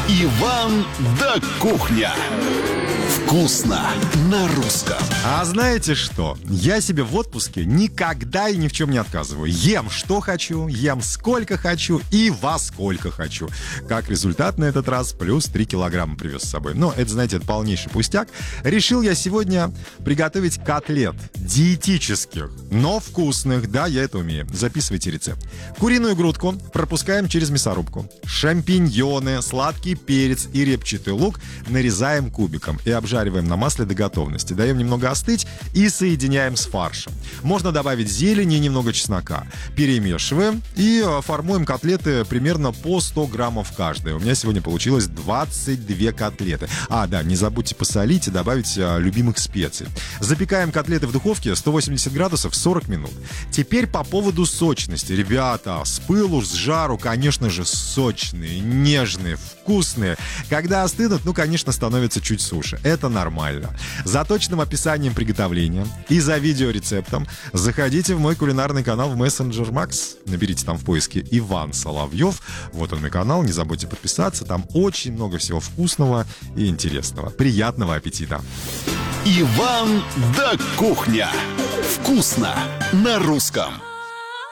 Иван да кухня. Вкусно на русском. А знаете что? Я себе в отпуске никогда и ни в чем не отказываю. Ем что хочу, ем сколько хочу и во сколько хочу. Как результат на этот раз плюс 3 килограмма привез с собой. Но это, знаете, это полнейший пустяк. Решил я сегодня приготовить котлет диетических, но вкусных. Да, я это умею. Записывайте рецепт. Куриную грудку пропускаем через мясорубку. Шампиньоны, сладкий перец и репчатый лук нарезаем кубиком и обжариваем на масле до готовности. Даем немного остыть и соединяем с фаршем. Можно добавить зелени и немного чеснока. Перемешиваем и формуем котлеты примерно по 100 граммов каждая. У меня сегодня получилось 22 котлеты. А, да, не забудьте посолить и добавить любимых специй. Запекаем котлеты в духовке 180 градусов 40 минут. Теперь по поводу сочности. Ребята, с пылу, с жару, конечно же, сочные, нежные, вкусные. Когда остынут, конечно, становится чуть суше. Это нормально. За точным описанием приготовления и за видеорецептом заходите в мой кулинарный канал в Messenger Max. Наберите там в поиске Иван Соловьев. Вот он мой канал, не забудьте подписаться. Там очень много всего вкусного и интересного. Приятного аппетита! Иван да кухня. Вкусно на русском.